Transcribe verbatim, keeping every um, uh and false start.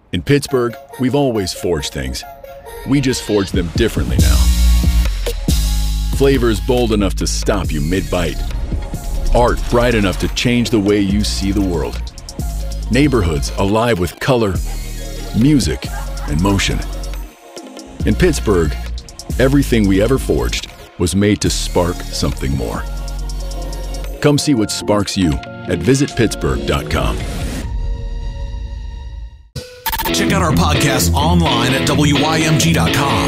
In Pittsburgh, we've always forged things. We just forge them differently now. Flavors bold enough to stop you mid-bite. Art bright enough to change the way you see the world. Neighborhoods alive with color, music, and motion. In Pittsburgh, everything we ever forged was made to spark something more. Come see what sparks you at visit pittsburgh dot com. Check out our podcast online at W Y M G dot com.